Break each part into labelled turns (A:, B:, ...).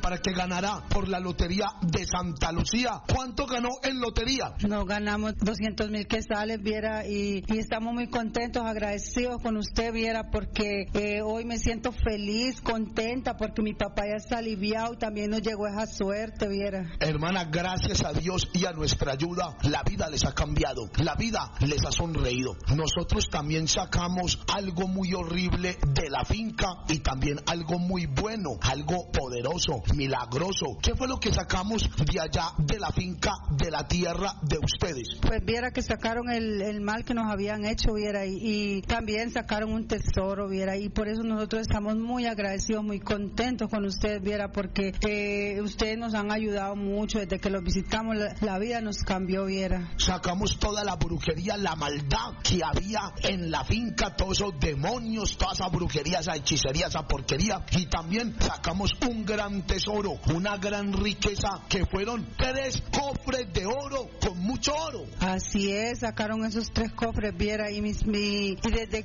A: para que ganara por la lotería de Santa Lucía. ¿Cuánto ganó en lotería?
B: No, ganamos 200,000 quetzales, viera, y estamos muy contentos, agradecidos con usted, viera, porque hoy me siento feliz, contenta, porque mi papá ya está aliviado y también nos llegó esa suerte, viera.
A: Hermana, gracias a Dios y a nuestra ayuda, la vida les ha cambiado, la vida les ha sonreído. Nosotros también sacamos algo muy horrible de la finca y también algo muy bueno, algo poderoso, milagroso. ¿Qué fue lo que sacamos de allá de la finca, de la tierra de ustedes?
B: Pues viera que sacaron el mal que nos habían hecho, viera, y también sacaron un tesoro, viera, y por eso nosotros estamos muy agradecidos, muy contentos con ustedes, viera, porque ustedes nos han ayudado mucho. Desde que los visitamos, la vida nos cambió, viera.
A: Sacamos toda la brujería, la maldad que había en la finca, todos esos demonios, toda esa brujería, esa hechicería, esa porquería, y también sacamos un gran tesoro, una gran riqueza, que fueron 3 cofres de oro, con mucho oro.
B: Así es, sacaron esos 3 cofres, viera, y desde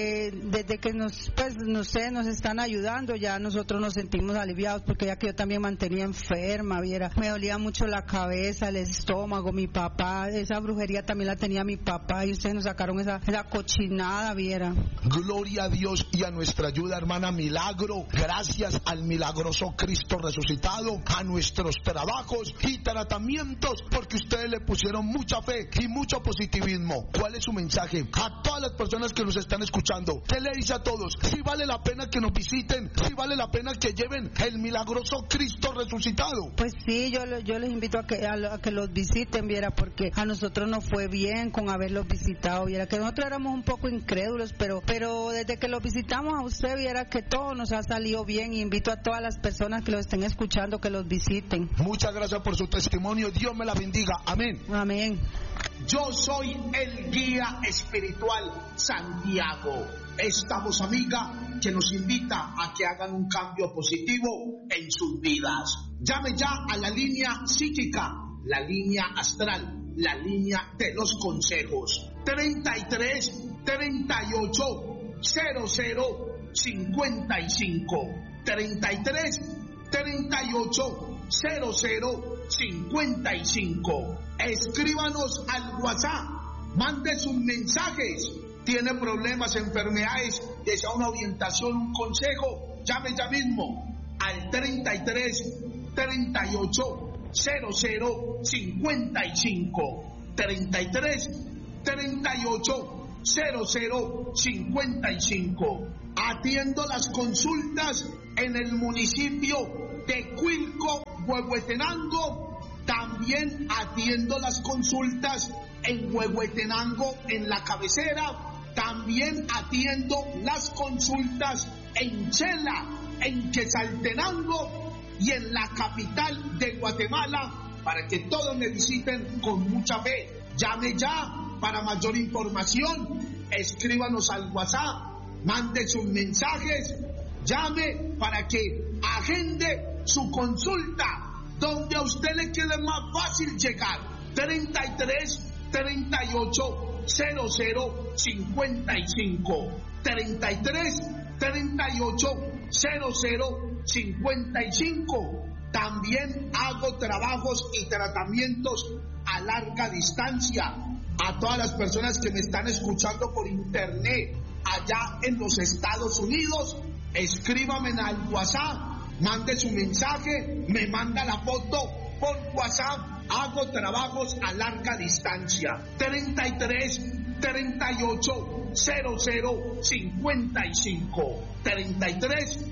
B: que nos, pues, no sé, nos están ayudando, ya nosotros nos sentimos aliviados, porque ya que yo también mantenía enferma, viera, me dolía mucho la cabeza, el estómago, mi papá, esa brujería también la tenía mi papá, y ustedes nos sacaron esa cochinada, viera.
A: Gloria a Dios y a nuestra ayuda, hermana. Milagro, gracias al milagroso Cristo resucitado, a nuestros trabajos y tratamientos, porque ustedes le pusieron mucha fe y mucho positivismo. ¿Cuál es su mensaje a todas las personas que nos están escuchando? ¿Qué le dice a todos? Si vale la pena que nos visiten, si vale la pena que lleven el milagroso Cristo resucitado.
B: Pues sí, yo les invito a que los visiten, viera, porque a nosotros nos fue bien con haberlos visitado, viera, que nosotros éramos un poco incrédulos, pero desde que los visitamos a usted, viera que todo nos ha salido bien, y invito a todas las personas que los estén escuchando que los visiten.
A: Muchas gracias por su testimonio, Dios me la bendiga, amén.
B: Amén.
C: Yo soy el guía espiritual Santiago, esta voz amiga que nos invita a que hagan un cambio positivo en sus vidas. Llame ya a la línea psíquica, la línea astral, la línea de los consejos. 33 38 00 55. 33 38 00 55. Escríbanos al WhatsApp, mande sus mensajes. Tiene problemas, enfermedades, desea una orientación, un consejo, llame ya mismo al 33 38 00 55. 33 38 00 55. Atiendo las consultas en el municipio de Cuilco, Huehuetenango. También atiendo las consultas en Huehuetenango, en la cabecera. También atiendo las consultas en Chela, en Quetzaltenango y en la capital de Guatemala, para que todos me visiten con mucha fe. Llame ya para mayor información, escríbanos al WhatsApp, mande sus mensajes, llame para que agende su consulta donde a usted le quede más fácil llegar. 33 38 00 55. 33 38 00 55. También hago trabajos y tratamientos a larga distancia. A todas las personas que me están escuchando por internet allá en los Estados Unidos, escríbame al WhatsApp, mande su mensaje, me manda la foto por WhatsApp. Hago trabajos a larga distancia. 33 38 00 55. 33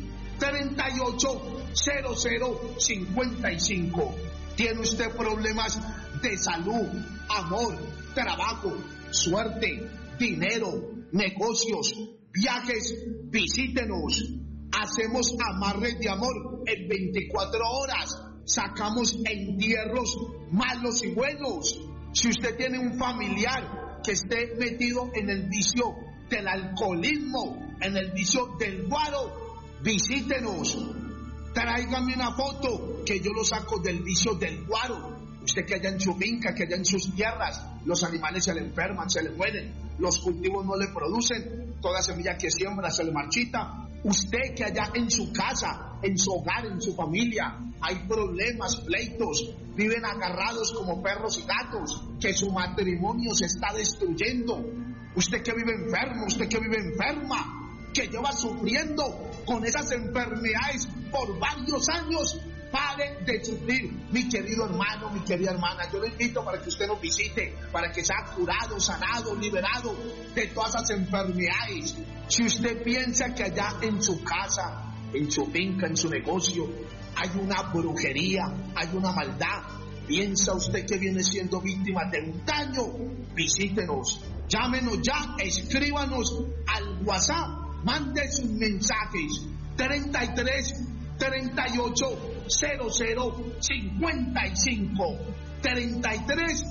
C: 38 00 55. ¿Tiene usted problemas de salud, amor, trabajo, suerte, dinero, negocios, viajes? Visítenos. Hacemos amarres de amor en 24 horas. Sacamos entierros malos y buenos. Si usted tiene un familiar que esté metido en el vicio del alcoholismo, en el vicio del guaro, visítenos. Tráigame una foto que yo lo saco del vicio del guaro. Usted que allá en su finca, que allá en sus tierras, los animales se le enferman, se le mueren, los cultivos no le producen, toda semilla que siembra se le marchita. Usted que allá en su casa en su hogar, en su familia, hay problemas, pleitos, viven agarrados como perros y gatos, que su matrimonio se está destruyendo. Usted que vive enfermo, usted que vive enferma, que lleva sufriendo con esas enfermedades por varios años, pare de sufrir, mi querido hermano, mi querida hermana. Yo lo invito para que usted nos visite, para que sea curado, sanado, liberado de todas esas enfermedades. Si usted piensa que allá en su casa, en su finca, en su negocio, hay una brujería, hay una maldad, piensa usted que viene siendo víctima de un daño, visítenos, llámenos ya, escríbanos al WhatsApp, mande sus mensajes, 33 38 00 55, 33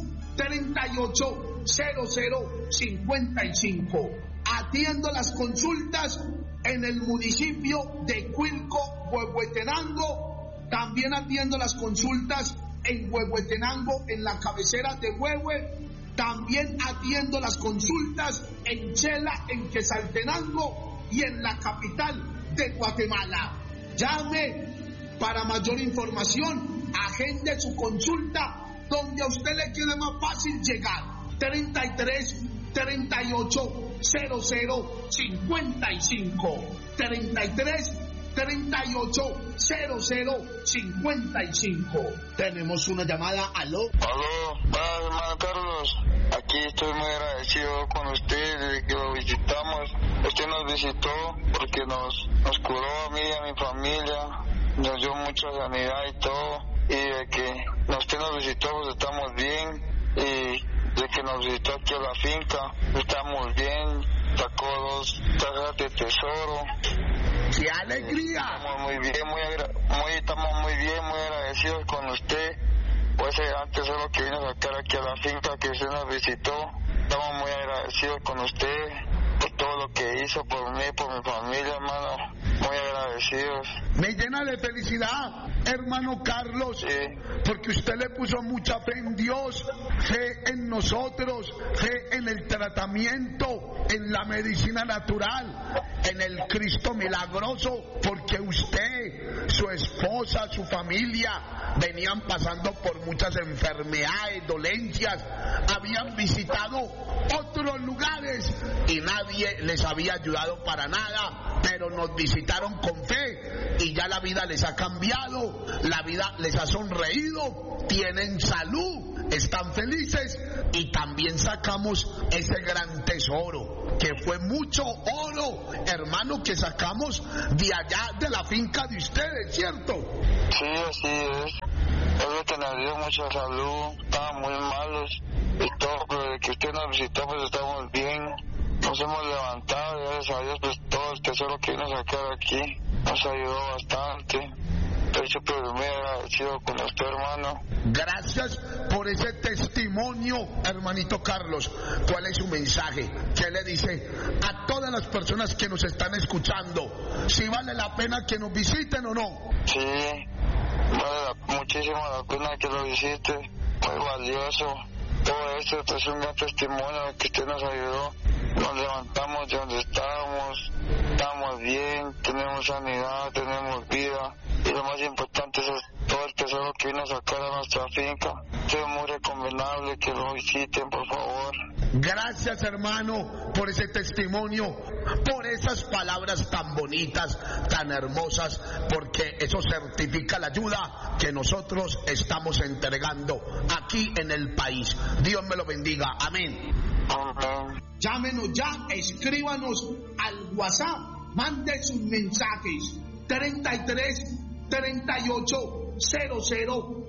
C: 38 00 55. Atiendo las consultas en el municipio de Cuilco, Huehuetenango. También atiendo las consultas en Huehuetenango, en la cabecera de Huehue. También atiendo las consultas en Chela, en Quetzaltenango y en la capital de Guatemala. Llame para mayor información, agende su consulta donde a usted le quede más fácil llegar. 33 38 00 55, 33 38 00 55. Tenemos una llamada. Aló.
D: Aló, hermano Carlos. Aquí estoy muy agradecido con usted desde que lo visitamos. Usted nos visitó porque nos curó a mí y a mi familia, nos dio mucha sanidad y todo. Y de que usted nos visitó, pues estamos bien. Y de que nos visitó aquí a la finca, estamos bien. Sacó 2 cajas de tesoro.
C: ¡Qué alegría!
D: Estamos muy bien, estamos muy bien, muy agradecidos con usted. Pues antes solo que vino a sacar aquí a la finca, que usted nos visitó. Estamos muy agradecidos con usted por todo lo que hizo por mí, por mi familia, hermano. Muy agradecidos.
A: Me llena de felicidad, hermano Carlos,
D: Sí.
A: porque usted le puso mucha fe en Dios, fe en nosotros, fe en el tratamiento, en la medicina natural, en el Cristo milagroso, porque usted, su esposa, su familia venían pasando por muchas enfermedades, dolencias, habían visitado otros lugares y nadie les había ayudado para nada, pero nos visitaron con fe y ya la vida les ha cambiado, la vida les ha sonreído, tienen salud, están felices y también sacamos ese gran tesoro que fue mucho oro, hermano, que sacamos de allá de la finca de ustedes, ¿cierto?
D: Sí, así es. Es que nos dio mucha salud, estábamos muy malos y todo, pero desde que usted nos visitó pues estamos bien, nos hemos levantado y gracias a Dios pues todo el tesoro que vino a sacar aquí nos ayudó bastante. Estoy súper muy agradecido con usted, hermano.
A: Gracias por ese testimonio, hermanito Carlos. ¿Cuál es su mensaje? ¿Qué le dice a todas las personas que nos están escuchando? ¿Si vale la pena que nos visiten o no?
D: Sí, vale muchísimo la pena que lo visite, muy valioso. Todo esto es un gran testimonio de que usted nos ayudó. Nos levantamos de donde estábamos, estamos bien, tenemos sanidad, tenemos vida. Y lo más importante es todo el tesoro que vino a sacar a nuestra finca. Es muy recomendable que lo visiten, por favor.
A: Gracias, hermano, por ese testimonio, por esas palabras tan bonitas, tan hermosas, porque eso certifica la ayuda que nosotros estamos entregando aquí en el país. Dios me lo bendiga. Amén.
D: Amén.
C: Llámenos ya, escríbanos al WhatsApp, mande sus mensajes, 33 38 00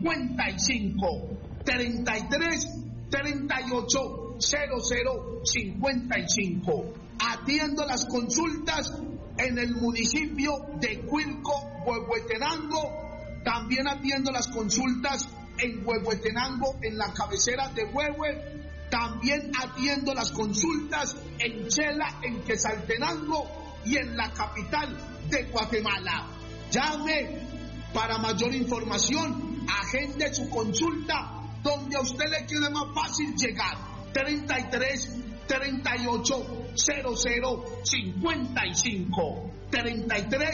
C: 55, 33 38 00 55. Atiendo las consultas en el municipio de Cuilco, Huehuetenango. También atiendo las consultas en Huehuetenango, en la cabecera de Huehue. También atiendo las consultas en Chela, en Quetzaltenango y en la capital de Guatemala. Llame para mayor información, agende su consulta donde a usted le quede más fácil llegar. 33 38 00 55, 33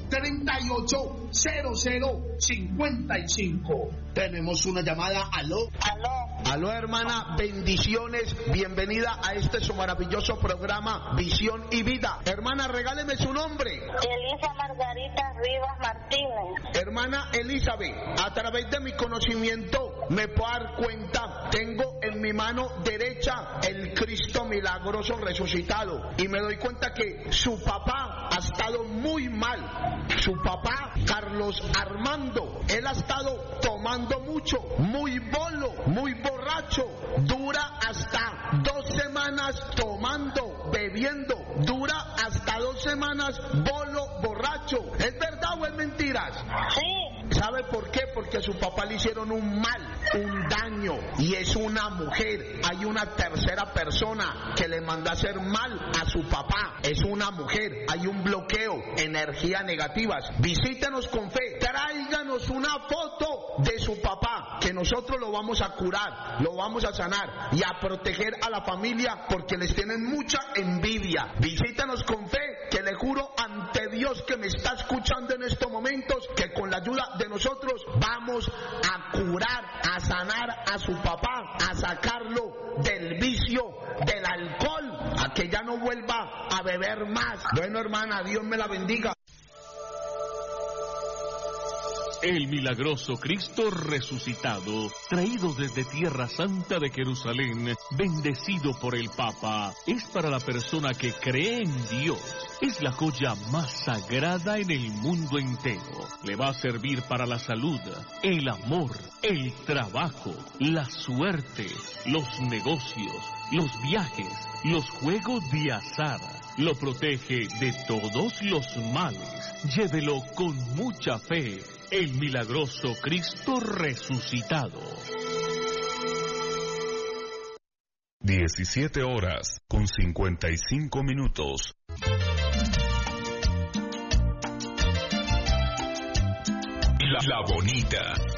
C: 380055. Tenemos una llamada. Aló.
A: Aló, hermana, bendiciones, bienvenida a este su maravilloso programa Visión y Vida. Hermana, regáleme su nombre.
E: Elisa Margarita Rivas Martínez.
A: Hermana Elizabeth, a través de mi conocimiento me puedo dar cuenta, tengo en mi mano derecha el Cristo milagroso resucitado, y me doy cuenta que su papá ha estado muy mal. Su papá, Carlos Armando, él ha estado tomando mucho, muy bolo, muy borracho, dura hasta 2 semanas tomando, bebiendo, dura hasta 2 semanas bolo, borracho. ¿Es verdad o es mentiras?
E: Sí.
A: ¿Sabe por qué? Porque a su papá le hicieron un mal, un daño, y es una mujer. Hay una tercera persona que le mandó a hacer mal a su papá, es una mujer. Hay un bloqueo, energías negativas. Visítenos con fe, tráiganos una foto de su papá, que nosotros lo vamos a curar, lo vamos a sanar y a proteger a la familia, porque les tienen mucha envidia. Visítenos con fe, que le juro ante Dios que me está escuchando en estos momentos, que con la ayuda de nosotros vamos a curar, a sanar a su papá, a sacarlo del vicio del alcohol, a que ya no vuelva a beber más. Bueno, hermana, Dios me la bendiga.
F: El milagroso Cristo resucitado, traído desde Tierra Santa de Jerusalén, bendecido por el Papa, es para la persona que cree en Dios. Es la joya más sagrada en el mundo entero. Le va a servir para la salud, el amor, el trabajo, la suerte, los negocios, los viajes, los juegos de azar. Lo protege de todos los males. Llévelo con mucha fe. El milagroso Cristo resucitado.
G: 17:55. La Bonita.